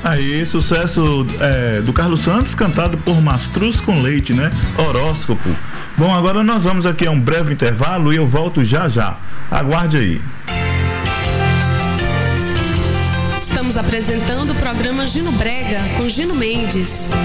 Aí, sucesso do Carlos Santos, cantado por Mastruz com Leite, né? Horóscopo. Bom, agora nós vamos aqui a um breve intervalo e eu volto já já. Aguarde aí. Estamos apresentando o programa Gino Brega com Gino Mendes.